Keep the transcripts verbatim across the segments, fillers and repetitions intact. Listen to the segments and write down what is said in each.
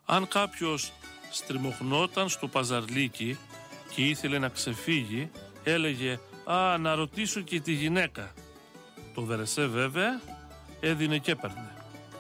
Αν κάποιος στριμωχνόταν στο παζαρλίκι και ήθελε να ξεφύγει, έλεγε «Α, να ρωτήσω και τη γυναίκα». Το Βερεσέ βέβαια έδινε και έπαιρνε.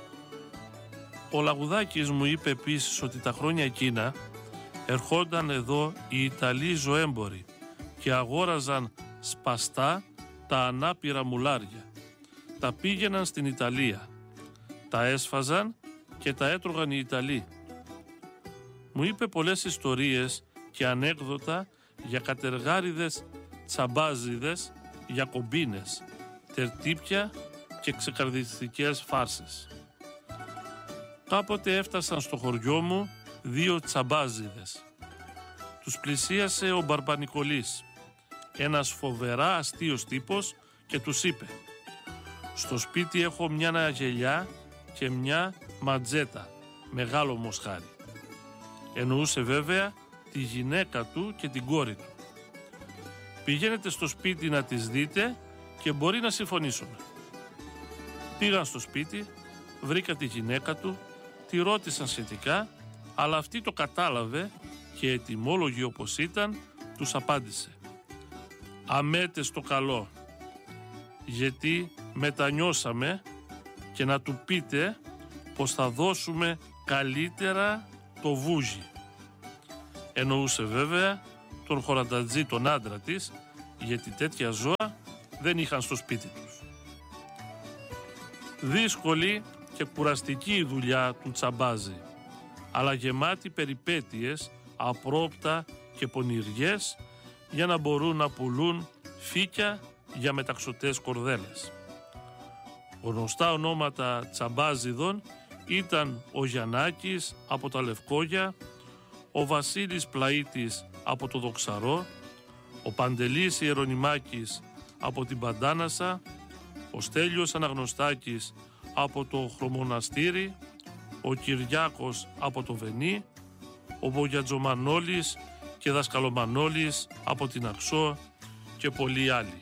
Ο Λαγουδάκης μου είπε επίσης ότι τα χρόνια εκείνα ερχόνταν εδώ οι Ιταλοί ζωέμποροι και αγόραζαν σπαστά τα ανάπηρα μουλάρια. Τα πήγαιναν στην Ιταλία, τα έσφαζαν και τα έτρωγαν οι Ιταλοί. Μου είπε πολλές ιστορίες και ανέκδοτα για κατεργάριδες τσαμπάζιδες, για κομπίνες, τερτύπια και ξεκαρδιστικές φάρσες. Κάποτε έφτασαν στο χωριό μου δύο τσαμπάζιδες. Τους πλησίασε ο Μπαρμπανικολής, ένας φοβερά αστείος τύπος, και τους είπε «Στο σπίτι έχω μια αγελιά και μια ματζέτα, μεγάλο μοσχάρι». Εννοούσε βέβαια τη γυναίκα του και την κόρη του. «Πηγαίνετε στο σπίτι να τις δείτε και μπορεί να συμφωνήσουμε». Πήγαν στο σπίτι, βρήκα τη γυναίκα του, τη ρώτησαν σχετικά, αλλά αυτή το κατάλαβε και ετοιμόλογη όπως ήταν, τους απάντησε «Αμέτε στο καλό, γιατί μετανιώσαμε και να του πείτε πως θα δώσουμε καλύτερα το βούζι». Εννοούσε βέβαια τον χοραντατζή, τον άντρα της, γιατί τέτοια ζώα δεν είχαν στο σπίτι τους. Δύσκολη και κουραστική η δουλειά του τσαμπάζι, αλλά γεμάτη περιπέτειες, απρόπτα και πονηριές, για να μπορούν να πουλούν φύκια για μεταξωτές κορδέλες. Γνωστά ονόματα τσαμπάζιδων ήταν ο Γιαννάκης από τα Λευκόγια, ο Βασίλης Πλαΐτης από το Δοξαρό, ο Παντελής Ιερονιμάκης από την Παντάνασα, ο Στέλιος Αναγνωστάκης από το Χρωμοναστήρι, ο Κυριάκος από το Βενί, ο Βογιατζομανόλης και Δασκαλομανόλης από την Αξό και πολλοί άλλοι.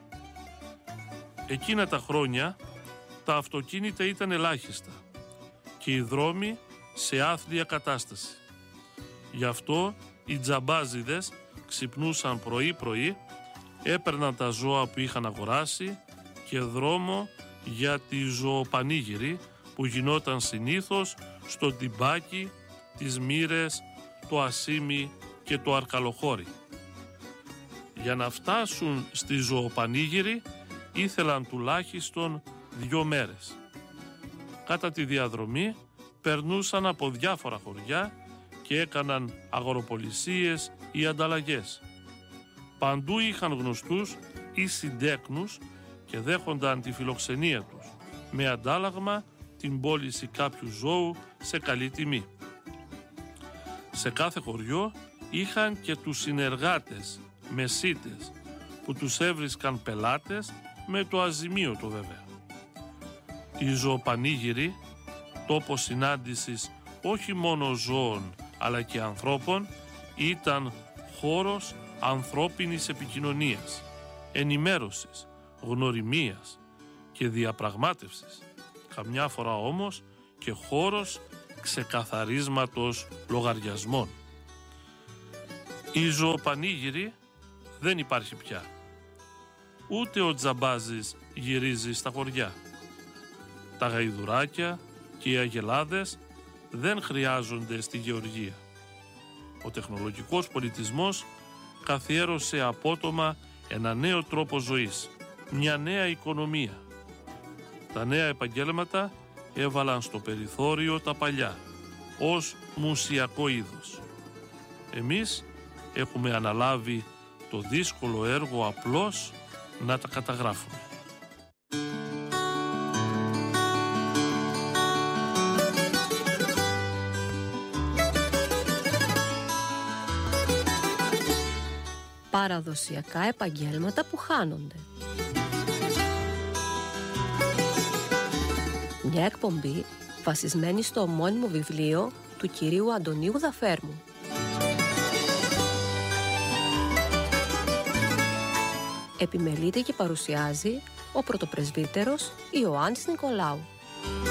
Εκείνα τα χρόνια τα αυτοκίνητα ήταν ελάχιστα και οι δρόμοι σε άθλια κατάσταση. Γι' αυτό οι τζαμπάζιδες ξυπνούσαν πρωί-πρωί, έπαιρναν τα ζώα που είχαν αγοράσει και δρόμο για τη ζωοπανήγυρη που γινόταν συνήθως στο Τιμπάκι, τις Μύρες, το Ασίμι και το Αρκαλοχώρι. Για να φτάσουν στη ζωοπανήγυρη ήθελαν τουλάχιστον δυο μέρες. Κατά τη διαδρομή περνούσαν από διάφορα χωριά και έκαναν αγοροπολισίες ή ανταλλαγές. Παντού είχαν γνωστούς ή συντέκνους και δέχονταν τη φιλοξενία τους, με αντάλλαγμα την πώληση κάποιου ζώου σε καλή τιμή. Σε κάθε χωριό είχαν και τους συνεργάτες, μεσίτες, που τους έβρισκαν πελάτες με το αζημίωτο βέβαια. Η ζωοπανήγυρη, τόπος συνάντησης όχι μόνο ζώων αλλά και ανθρώπων, ήταν χώρος ανθρώπινης επικοινωνίας, ενημέρωσης, γνωριμίας και διαπραγμάτευσης, καμιά φορά όμως και χώρος ξεκαθαρίσματος λογαριασμών. Η ζωοπανήγυρη δεν υπάρχει πια. Ούτε ο τζαμπάζης γυρίζει στα χωριά. Τα γαϊδουράκια και οι αγελάδες δεν χρειάζονται στη γεωργία. Ο τεχνολογικός πολιτισμός καθιέρωσε απότομα ένα νέο τρόπο ζωής, μια νέα οικονομία. Τα νέα επαγγέλματα έβαλαν στο περιθώριο τα παλιά, ως μουσιακό είδος. Εμείς έχουμε αναλάβει το δύσκολο έργο απλώς να τα καταγράφουμε. Παραδοσιακά επαγγέλματα που χάνονται. Μια εκπομπή βασισμένη στο ομώνυμο βιβλίο του κυρίου Αντωνίου Δαφέρμου. Επιμελείται και παρουσιάζει ο πρωτοπρεσβύτερος Ιωάννης Νικολάου.